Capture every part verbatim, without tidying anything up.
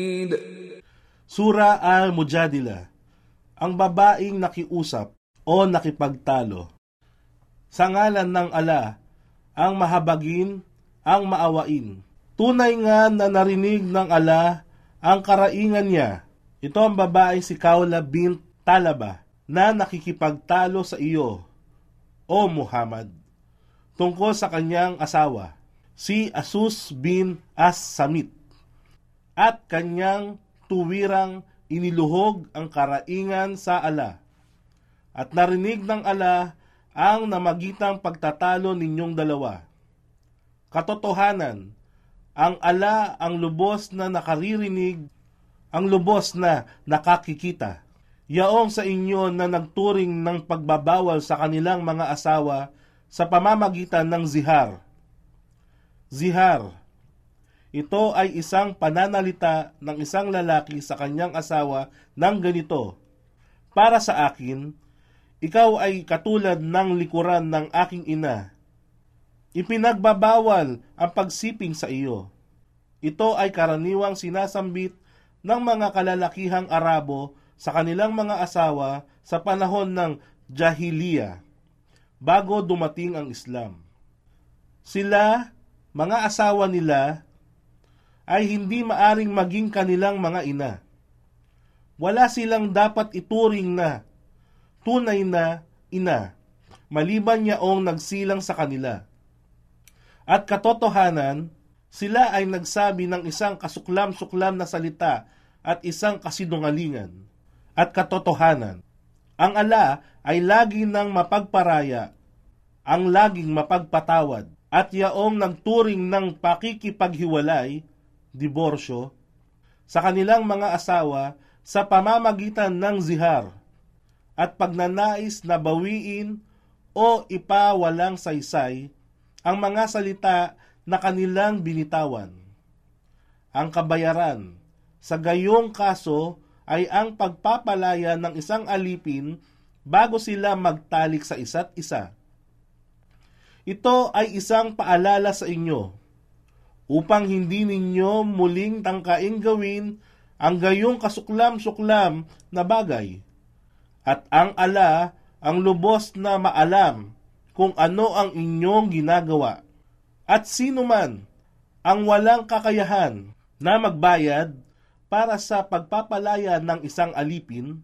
Sura Al-Mujadila, ang babaeng nakiusap o nakipagtalo. Sa ngalan ng Ala, ang mahabagin, ang maawain. Tunay nga na narinig ng Ala ang karaingan niya. Ito ang babae si Khawla bint Thalaba na nakikipagtalo sa iyo, o Muhammad, tungkol sa kanyang asawa, si Asus bin As-Samit, at kanyang tuwirang iniluhog ang karaingan sa Ala. At narinig ng Ala ang namagitang pagtatalo ninyong dalawa. Katotohanan, ang Ala ang lubos na nakaririnig, ang lubos na nakakikita. Yaong sa inyo na nagturing ng pagbabawal sa kanilang mga asawa sa pamamagitan ng zihar. Zihar, ito ay isang pananalita ng isang lalaki sa kanyang asawa ng ganito: para sa akin, ikaw ay katulad ng likuran ng aking ina. Ipinagbabawal ang pagsiping sa iyo. Ito ay karaniwang sinasambit ng mga kalalakihang Arabo sa kanilang mga asawa sa panahon ng Jahiliya, bago dumating ang Islam. Sila, mga asawa nila, ay hindi maaring maging kanilang mga ina. Wala silang dapat ituring na tunay na ina, maliban yaong nagsilang sa kanila. At katotohanan, sila ay nagsabi ng isang kasuklam-suklam na salita at isang kasinungalingan. At katotohanan, ang Ala ay lagi ng mapagparaya, ang laging mapagpatawad, at yaong nagturing ng pakikipaghiwalay, diborsyo, sa kanilang mga asawa sa pamamagitan ng zihar at pagnanais na bawiin o ipawalang saysay ang mga salita na kanilang binitawan. Ang kabayaran sa gayong kaso ay ang pagpapalaya ng isang alipin bago sila magtalik sa isa't isa. Ito ay isang paalala sa inyo upang hindi ninyo muling tangkaing gawin ang gayong kasuklam-suklam na bagay. At ang Ala ang lubos na maalam kung ano ang inyong ginagawa. At sino man ang walang kakayahan na magbayad para sa pagpapalaya ng isang alipin,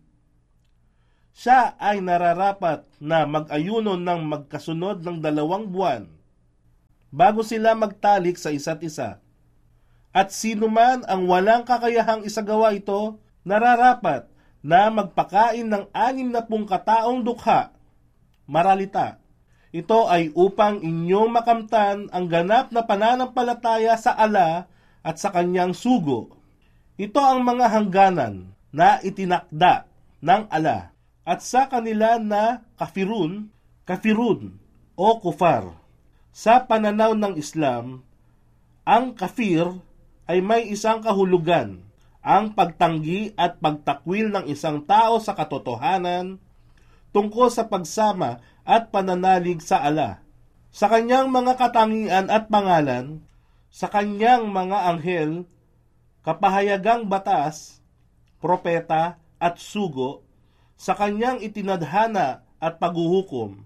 siya ay nararapat na mag-ayuno ng magkasunod ng dalawang buwan bago sila magtalik sa isa't isa. At sino man ang walang kakayahang isagawa ito, nararapat na magpakain ng anim na pung kataong dukha, maralita. Ito ay upang inyong makamtan ang ganap na pananampalataya sa Ala at sa kanyang sugo. Ito ang mga hangganan na itinakda ng Ala at sa kanila na kafirun, kafirun o kufar. Sa pananaw ng Islam, ang kafir ay may isang kahulugan, ang pagtanggi at pagtakwil ng isang tao sa katotohanan tungkol sa pagsama at pananalig sa Ala, sa kanyang mga katangian at pangalan, sa kanyang mga anghel, kapahayagang batas, propeta at sugo, sa kanyang itinadhana at paghuhukom.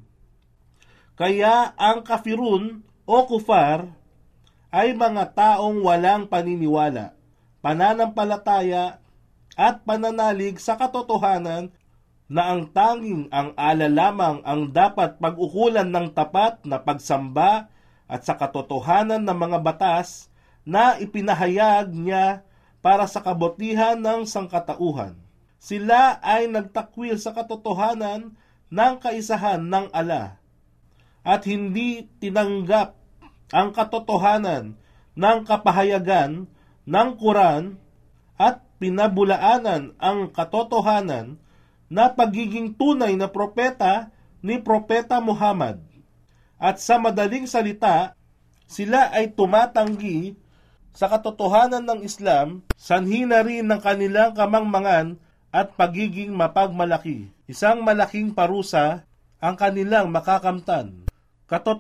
Kaya ang kafirun o kufar ay mga taong walang paniniwala, pananampalataya at pananalig sa katotohanan na ang tanging ang Ala lamang ang dapat pag-ukulan ng tapat na pagsamba at sa katotohanan ng mga batas na ipinahayag niya para sa kabutihan ng sangkatauhan. Sila ay nagtakwil sa katotohanan ng kaisahan ng Ala at hindi tinanggap ang katotohanan ng kapahayagan ng Quran at pinabulaanan ang katotohanan na pagiging tunay na propeta ni Propeta Muhammad. At sa madaling salita, sila ay tumatanggi sa katotohanan ng Islam, sanhi na rin ng kanilang kamangmangan at pagiging mapagmalaki. Isang malaking parusa ang kanilang makakamtan.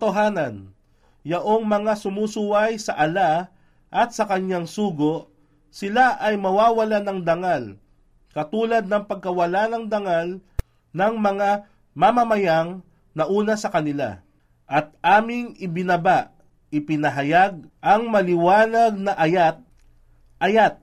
Katotohanan, yaong mga sumusuway sa Ala at sa kanyang sugo, sila ay mawawala ng dangal, katulad ng pagkawala ng dangal ng mga mamamayang nauna sa kanila. At aming ibinaba, ipinahayag ang maliwanag na ayat, ayat.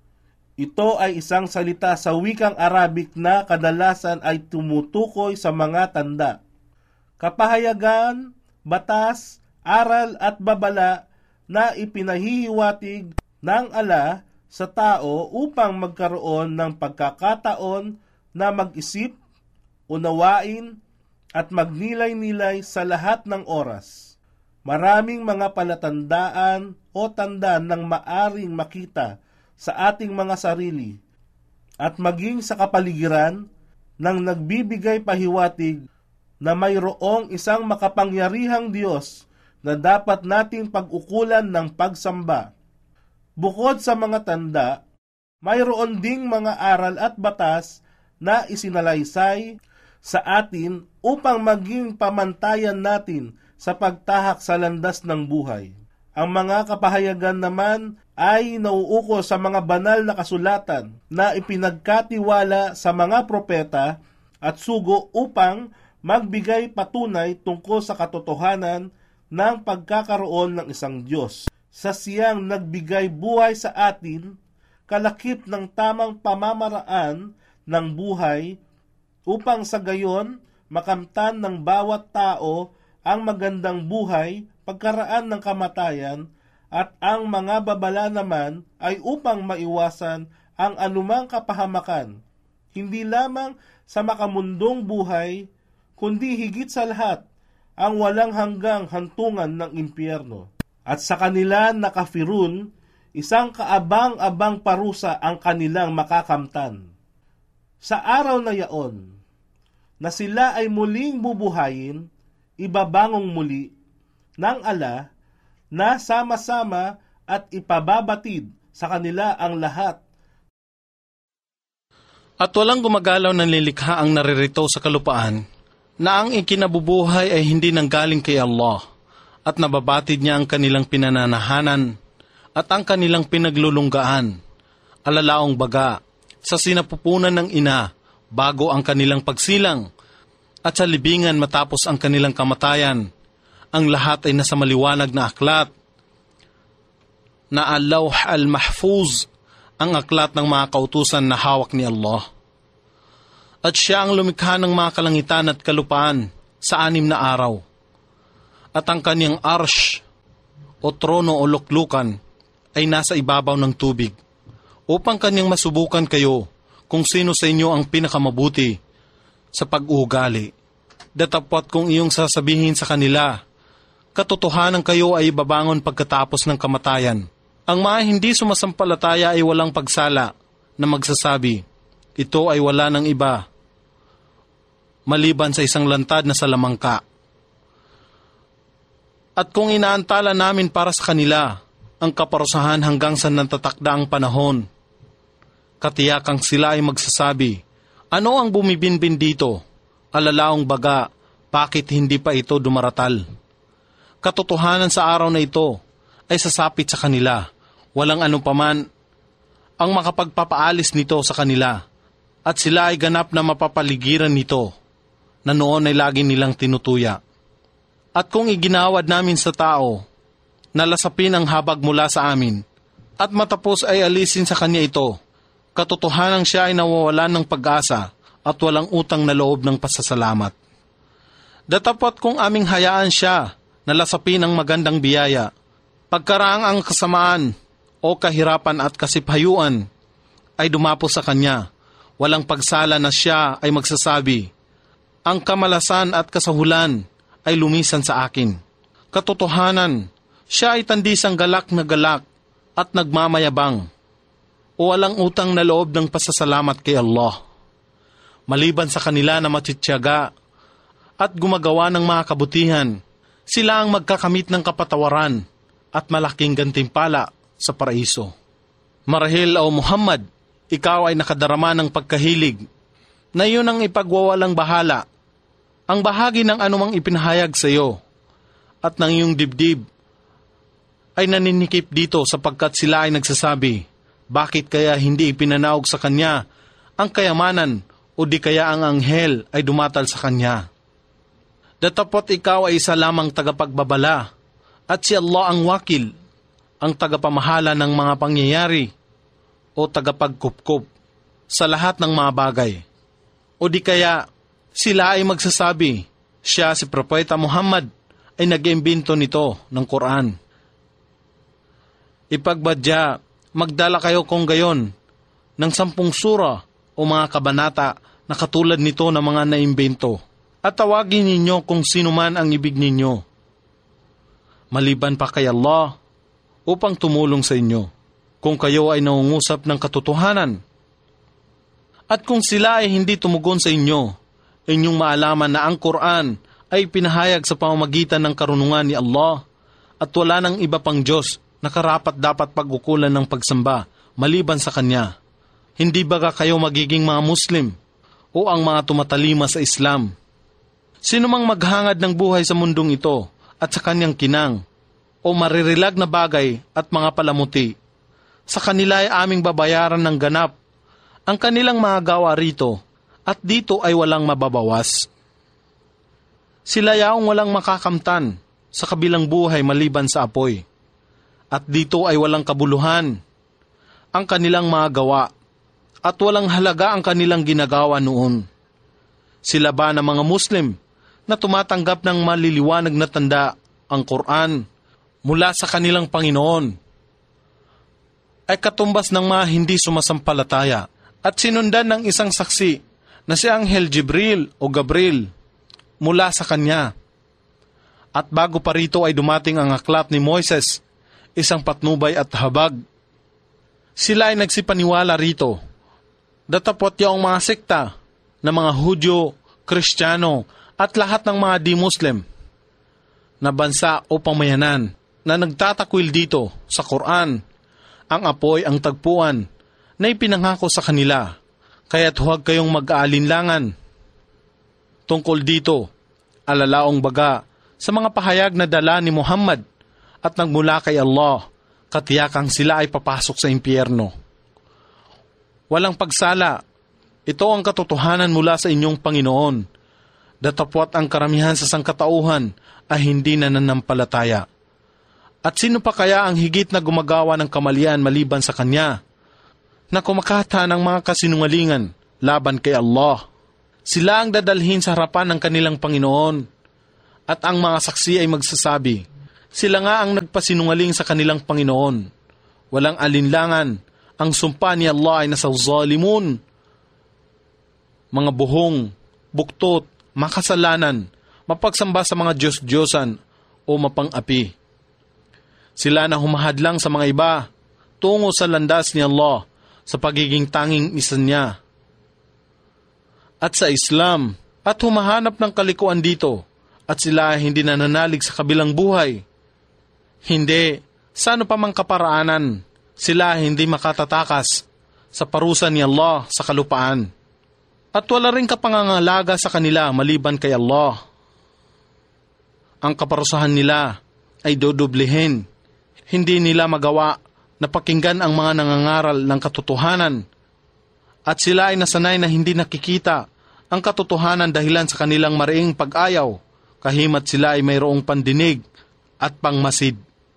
Ito ay isang salita sa wikang Arabic na kadalasan ay tumutukoy sa mga tanda, kapahayagan, batas, aral at babala na ipinahihiwatig ng ala sa tao upang magkaroon ng pagkakataon na mag-isip, unawain, at magnilay-nilay sa lahat ng oras. Maraming mga palatandaan o tanda ng maaring makita sa ating mga sarili at maging sa kapaligiran ng nagbibigay pahiwatig na mayroong isang makapangyarihang Diyos na dapat nating pag-ukulan ng pagsamba. Bukod sa mga tanda, mayroon ding mga aral at batas na isinalaysay sa atin upang maging pamantayan natin sa pagtahak sa landas ng buhay. Ang mga kapahayagan naman ay nauukol sa mga banal na kasulatan na ipinagkatiwala sa mga propeta at sugo upang magbigay patunay tungkol sa katotohanan ng pagkakaroon ng isang Diyos. Sa siyang nagbigay buhay sa atin, kalakip ng tamang pamamaraan ng buhay upang sa gayon makamtan ng bawat tao ang magandang buhay, pagkaraan ng kamatayan, at ang mga babala naman ay upang maiwasan ang anumang kapahamakan, hindi lamang sa makamundong buhay, kundi higit sa lahat, ang walang hanggang hantungan ng impyerno. At sa kanila na kafirun, isang kaabang-abang parusa ang kanilang makakamtan. Sa araw na yaon, na sila ay muling bubuhayin, ibabangong muli ng ala na sama-sama at ipababatid sa kanila ang lahat. At walang gumagalaw ng lilikha ang naririto sa kalupaan na ang ikinabubuhay ay hindi nanggaling kay Allah at nababatid niya ang kanilang pinananahanan at ang kanilang pinaglulunggaan, alalaong baga, sa sinapupunan ng ina bago ang kanilang pagsilang at sa libingan matapos ang kanilang kamatayan. Ang lahat ay nasa maliwanag na aklat na al-Lawh al-Mahfuz, ang aklat ng mga kautusan na hawak ni Allah. At siya ang lumikha ng mga kalangitan at kalupaan sa anim na araw. At ang kanyang arsh o trono o luklukan ay nasa ibabaw ng tubig upang kanyang masubukan kayo kung sino sa inyo ang pinakamabuti sa pag-uugali. Datapwat kung iyong sasabihin sa kanila, katotohanan kayo ay babangon pagkatapos ng kamatayan. Ang mga hindi sumasampalataya ay walang pagsala na magsasabi, ito ay wala ng iba, maliban sa isang lantad na salamangka. At kung inaantala namin para sa kanila ang kaparusahan hanggang sa natatakda ang panahon, katiyakang sila ay magsasabi, ano ang bumibinbin dito? Alalaong baga, bakit hindi pa ito dumaratal? Katotohanan sa araw na ito ay sasapit sa kanila, walang anupaman ang makapagpapaalis nito sa kanila, at sila ay ganap na mapapaligiran nito, na noon ay lagi nilang tinutuya. At kung iginawad namin sa tao, nalasapin ang habag mula sa amin, at matapos ay alisin sa kanya ito, katotohanan siya ay nawawalan ng pag-asa at walang utang na loob ng pasasalamat. Datapot kung aming hayaan siya nalasapin ang magandang biyaya, pagkaraang ang kasamaan o kahirapan at kasiphayuan ay dumapo sa kanya, walang pagsala na siya ay magsasabi, ang kamalasan at kasahulan ay lumisan sa akin. Katotohanan, siya ay tandisang galak na galak at nagmamayabang, o walang utang na loob ng pasasalamat kay Allah. Maliban sa kanila na matityaga at gumagawa ng mga kabutihan, sila ang magkakamit ng kapatawaran at malaking gantimpala sa paraiso. Marahil o Muhammad, ikaw ay nakadarama ng pagkahilig na yun ang ipagwawalang bahala, ang bahagi ng anumang ipinahayag sa iyo, at ng iyong dibdib ay naninikip dito sapagkat sila ay nagsasabi, Bakit kaya hindi ipinanaog sa kanya ang kayamanan o di kaya ang anghel ay dumatal sa kanya? Datapot ikaw ay isa lamang tagapagbabala at si Allah ang wakil, ang tagapamahala ng mga pangyayari o tagapagkupkup sa lahat ng mga bagay. O di kaya sila ay magsasabi, siya si Propeta Muhammad ay nag-imbento nito ng Quran. Ipagbadya, magdala kayo kung gayon ng sampung sura o mga kabanata na katulad nito ng mga naimbento at tawagin ninyo kung sino man ang ibig ninyo, maliban pa kay Allah, upang tumulong sa inyo kung kayo ay nangungusap ng katotohanan. At kung sila ay hindi tumugon sa inyo, inyong maalaman na ang Quran ay pinahayag sa pamamagitan ng karunungan ni Allah at wala nang iba pang Diyos na karapat dapat pag-ukulan ng pagsamba maliban sa Kanya. Hindi baga kayo magiging mga Muslim o ang mga tumatalima sa Islam? Sino mang maghangad ng buhay sa mundong ito at sa kanyang kinang o maririlag na bagay at mga palamuti, sa kanila ay aming babayaran ng ganap ang kanilang mga gawa rito at dito ay walang mababawas. Sila yaong walang makakamtan sa kabilang buhay maliban sa apoy at dito ay walang kabuluhan ang kanilang mga gawa at walang halaga ang kanilang ginagawa noon. Sila ba na mga Muslim na tumatanggap ng maliliwanag na tanda, ang Quran, mula sa kanilang Panginoon, ay katumbas ng mga hindi sumasampalataya at sinundan ng isang saksi na si Anghel Jibril o Gabriel mula sa kanya. At bago pa rito ay dumating ang aklat ni Moises, isang patnubay at habag. Sila ay nagsipaniwala rito. Datapot yung mga sekta na mga Hudyo, Kristiyano at lahat ng mga di-Muslim na bansa o pamayanan na nagtatakwil dito sa Quran, ang apoy ang tagpuan na ipinangako sa kanila, kaya't huwag kayong mag-aalinlangan. Tungkol dito, alalaong baga sa mga pahayag na dala ni Muhammad at nagmula kay Allah, katiyakang sila ay papasok sa impyerno. Walang pagsala, ito ang katotohanan mula sa inyong Panginoon. Datapwat ang karamihan sa sangkatauhan ay hindi nananampalataya. At sino pa kaya ang higit na gumagawa ng kamalian maliban sa Kanya, na kumakata ng mga kasinungalingan laban kay Allah? Sila ang dadalhin sa harapan ng kanilang Panginoon, at ang mga saksi ay magsasabi, sila nga ang nagpasinungaling sa kanilang Panginoon. Walang alinlangan, ang sumpa ni Allah ay nasa zalimun, mga buhong, buktot, makasalanan, mapagsamba sa mga Diyos-Diyosan o mapang-api. Sila na humahadlang sa mga iba tungo sa landas ni Allah sa pagiging tanging isa niya. At sa Islam, at humahanap ng kalikuan dito, at sila hindi nananalig sa kabilang buhay. Hindi, sa ano pa mang kaparaanan, sila hindi makatatakas sa parusa ni Allah sa kalupaan. At wala rin kapangangalaga sa kanila maliban kay Allah. Ang kaparusahan nila ay dodoblihin. Hindi nila magawa na pakinggan ang mga nangangaral ng katotohanan. At sila ay nasanay na hindi nakikita ang katotohanan dahilan sa kanilang mariing pag-ayaw, kahimat sila ay mayroong pandinig at pangmasid.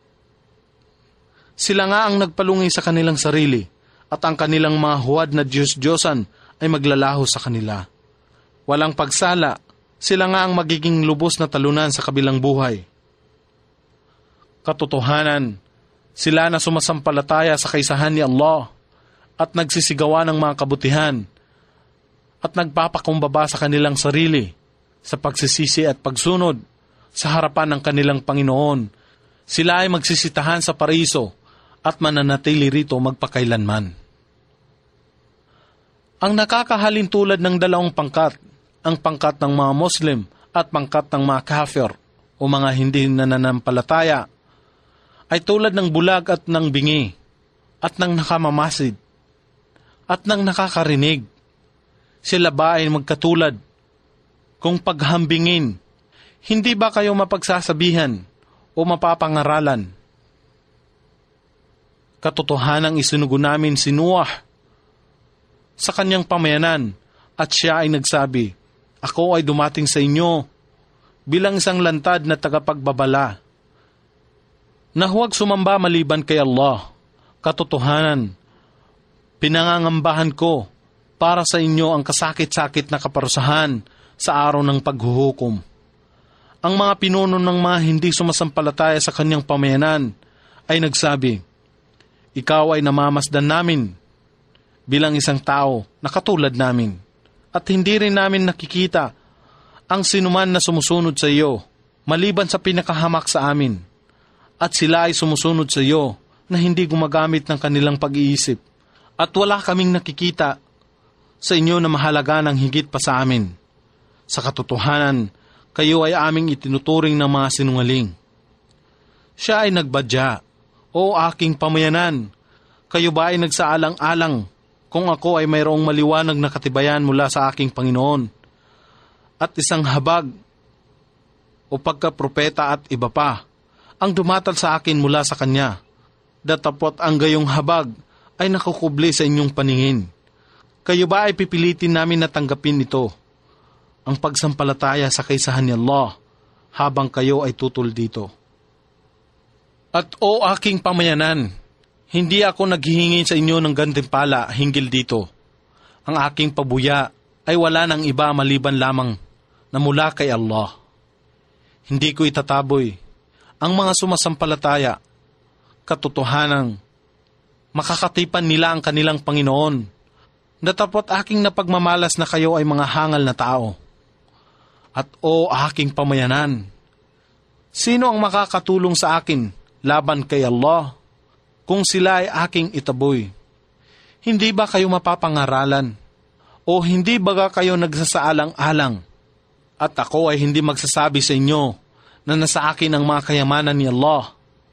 Sila nga ang nagpalungi sa kanilang sarili at ang kanilang mga huwad na Diyos-Diyosan ay maglalaho sa kanila. Walang pagsala, sila nga ang magiging lubos na talunan sa kabilang buhay. Katotohanan, sila na sumasampalataya sa kaisahan ni Allah at nagsisigawa ng mga kabutihan at nagpapakumbaba sa kanilang sarili sa pagsisisi at pagsunod sa harapan ng kanilang Panginoon. Sila ay magsisitahan sa paraiso at mananatili rito magpakailanman. Ang nakakahalin tulad ng dalawang pangkat, ang pangkat ng mga Muslim at pangkat ng mga kafir o mga hindi nananampalataya, ay tulad ng bulag at ng bingi, at ng nakamamasid, at ng nakakarinig. Sila ba ay magkatulad? Kung paghambingin, hindi ba kayo mapagsasabihan o mapapangaralan? Katotohanang isinugo namin si Noah sa kanyang pamayanan at siya ay nagsabi, ako ay dumating sa inyo bilang isang lantad na tagapagbabala na huwag sumamba maliban kay Allah. Katotohanan, pinangangambahan ko para sa inyo ang kasakit-sakit na kaparusahan sa araw ng paghuhukom. Ang mga pinuno ng mga hindi sumasampalataya sa kanyang pamayanan ay nagsabi, ikaw ay namamasdan namin bilang isang tao na katulad namin at hindi rin namin nakikita ang sinuman na sumusunod sa iyo maliban sa pinakahamak sa amin at sila ay sumusunod sa iyo na hindi gumagamit ng kanilang pag-iisip at wala kaming nakikita sa inyo na mahalaga ng higit pa sa amin. Sa katotohanan, kayo ay aming itinuturing ng mga sinungaling. Siya ay nagbadya, o aking pamayanan, kayo ba ay nagsaalang-alang kung ako ay mayroong maliwanag na katibayan mula sa aking Panginoon at isang habag o pagkapropeta at iba pa ang dumatal sa akin mula sa Kanya, datapot ang gayong habag ay nakukubli sa inyong paningin. Kayo ba ay pipilitin namin na tanggapin ito, ang pagsampalataya sa kaysahan ni Allah, habang kayo ay tutol dito? At o aking pamayanan, hindi ako naghihingi sa inyo ng gantimpala hinggil dito. Ang aking pabuya ay wala ng iba maliban lamang na mula kay Allah. Hindi ko itataboy ang mga sumasampalataya, katotohanang makakatipan nila ang kanilang Panginoon, datapot aking napagmamalas na kayo ay mga hangal na tao. At o aking pamayanan, sino ang makakatulong sa akin laban kay Allah kung sila ay aking itaboy? Hindi ba kayo mapapangaralan? O hindi ba kayo nagsasaalang-alang? At ako ay hindi magsasabi sa inyo na nasa akin ang mga kayamanan ni Allah.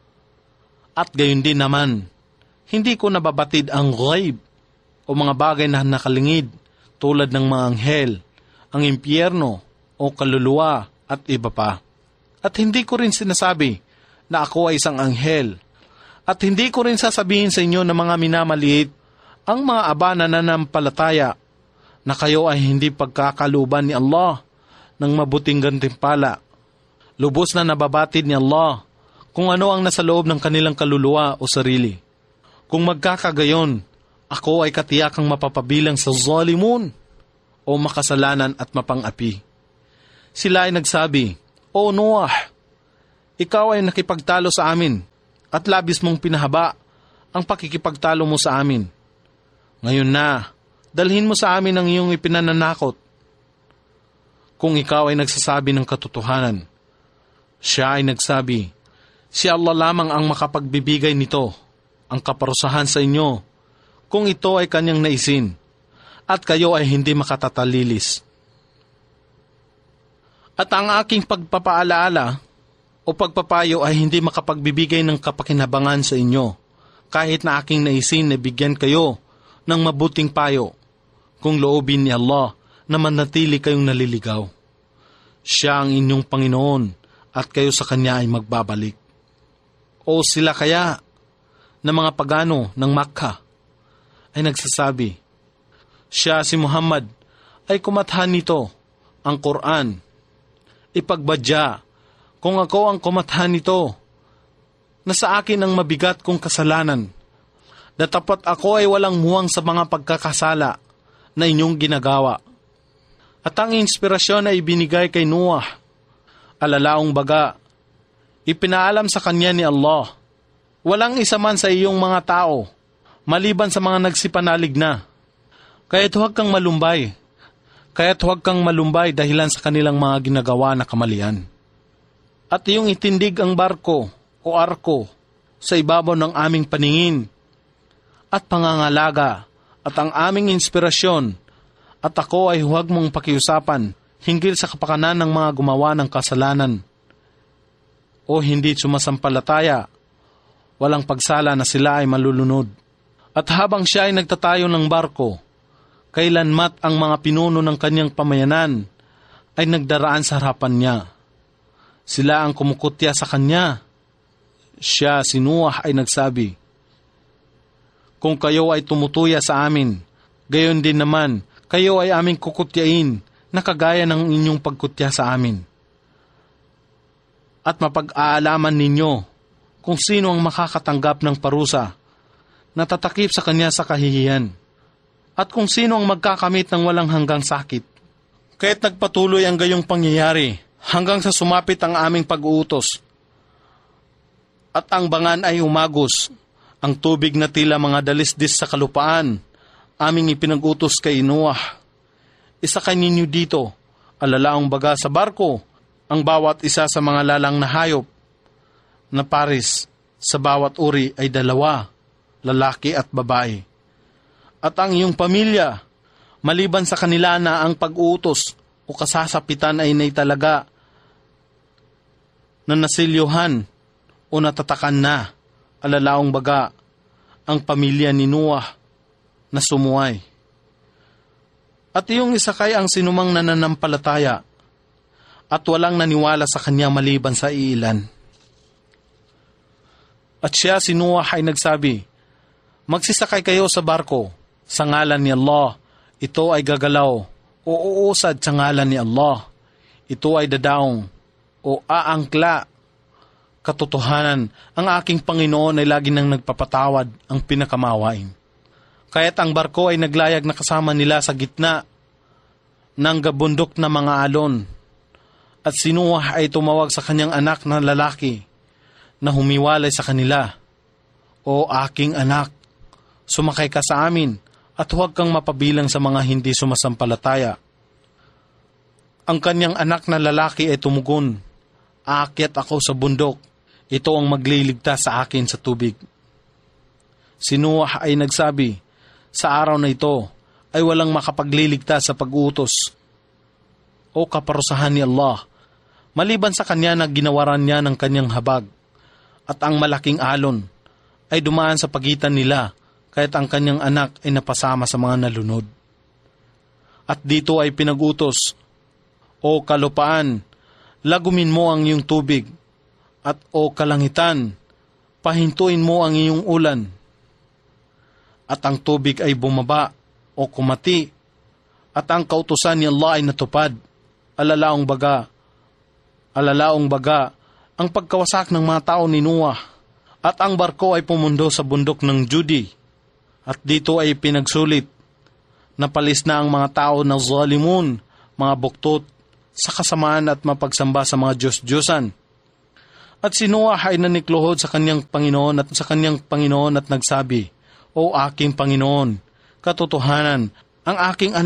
At gayon din naman, hindi ko nababatid ang ghaib o mga bagay na nakalingid tulad ng mga anghel, ang impyerno o kaluluwa at iba pa. At hindi ko rin sinasabi na ako ay isang anghel. At hindi ko rin sasabihin sa inyo na mga minamaliit ang mga aba na nanampalataya na kayo ay hindi pagkakaluban ni Allah ng mabuting gantimpala. Lubos na nababatid ni Allah kung ano ang nasa loob ng kanilang kaluluwa o sarili. Kung magkakagayon, ako ay katiyakang mapapabilang sa zalimun o makasalanan at mapang-api. Sila ay nagsabi, O Noah, ikaw ay nakipagtalo sa amin at labis mong pinahaba ang pakikipagtalo mo sa amin. Ngayon na, dalhin mo sa amin ang iyong ipinananakot. Kung ikaw ay nagsasabi ng katotohanan, siya ay nagsabi, si Allah lamang ang makapagbibigay nito, ang kaparusahan sa inyo, kung ito ay kanyang naisin, at kayo ay hindi makatatalilis. At ang aking pagpapaalaala o pagpapayo ay hindi makapagbibigay ng kapakinabangan sa inyo, kahit na aking naisin na bigyan kayo ng mabuting payo, kung loobin ni Allah na manatili kayong naliligaw. Siya ang inyong Panginoon at kayo sa Kanya ay magbabalik. O sila kaya na mga pagano ng Makkah ay nagsasabi, siya si Muhammad ay kumathan nito, ang Quran. Ipagbadya kung ako ang kumathan nito, na sa akin ang mabigat kong kasalanan, datapat ako ay walang muwang sa mga pagkakasala na inyong ginagawa. At ang inspirasyon ay ibinigay kay Noah, alalaong baga, ipinaalam sa kanya ni Allah, walang isa man sa iyong mga tao, maliban sa mga nagsipanalig na. Kaya't huwag kang malumbay, kaya't huwag kang malumbay dahilan sa kanilang mga ginagawa na kamalian. At iyong itindig ang barko o arko sa ibabaw ng aming paningin at pangangalaga at ang aming inspirasyon, at ako ay huwag mong pakiusapan hinggil sa kapakanan ng mga gumawa ng kasalanan o hindi sumasampalataya, walang pagsala na sila ay malulunod. At habang siya ay nagtatayo ng barko, kailanmat ang mga pinuno ng kanyang pamayanan ay nagdaraan sa harapan niya. Sila ang kumukutya sa kanya. Siya, si Noah, ay nagsabi, Kung kayo ay tumutuya sa amin, gayon din naman, kayo ay aming kukutyain na kagaya ng inyong pagkutya sa amin. At mapag-aalaman ninyo kung sino ang makakatanggap ng parusa na tatakip sa kanya sa kahihiyan, at kung sino ang magkakamit ng walang hanggang sakit. Kaya't nagpatuloy ang gayong pangyayari hanggang sa sumapit ang aming pag-uutos. At ang bangan ay umagos, ang tubig na tila mga dalisdis sa kalupaan, aming ipinag-utos kay Noah. Isakay ninyo dito, alalaong baga sa barko, ang bawat isa sa mga lalang na hayop, na pares sa bawat uri ay dalawa, lalaki at babae. At ang iyong pamilya, maliban sa kanila na ang pag-uutos o kasasapitan ay naitalaga na nasilyuhan o natatakan na, alalaong baga, ang pamilya ni Noah na sumuway. At iyong isakay ang sinumang nananampalataya at walang naniwala sa kanya maliban sa iilan. At siya, si Noah, ay nagsabi, magsisakay kayo sa barko sa ngalan ni Allah. Ito ay gagalaw o uusad sa ngalan ni Allah. Ito ay dadaong o aangkla. Katotohanan, ang aking Panginoon ay lagi nang nagpapatawad ang pinakamawain. Kaya't ang barko ay naglayag na kasama nila sa gitna ng gabundok na mga alon. At si Noah ay tumawag sa kanyang anak na lalaki na humiwalay sa kanila, O aking anak, sumakay ka sa amin at huwag kang mapabilang sa mga hindi sumasampalataya. Ang kanyang anak na lalaki ay tumugon, aakyat ako sa bundok, ito ang magliligtas sa akin sa tubig. Si Noah ay nagsabi, sa araw na ito ay walang makapagliligtas sa pag-utos o kaparusahan ni Allah, maliban sa kanya na ginawaran niya ng kanyang habag, at ang malaking alon ay dumaan sa pagitan nila, kaya't ang kanyang anak ay napasama sa mga nalunod. At dito ay pinag-utos, O kalupaan, lagumin mo ang iyong tubig, at o kalangitan, pahintuin mo ang iyong ulan. At ang tubig ay bumaba o kumati, at ang kautusan ni Allah ay natupad, alalaong baga, alalaong baga, ang pagkawasak ng mga tao ni Noah, at ang barko ay pumundo sa bundok ng Judi, at dito ay pinagsulit, napalis na ang mga tao na zalimun, mga buktot, sa kasamaan at mapagsamba sa mga Diyos-Diyosan. At si Noah ay nanikluhod sa kanyang Panginoon at sa kanyang Panginoon at nagsabi, O aking Panginoon, katotohanan, ang aking anak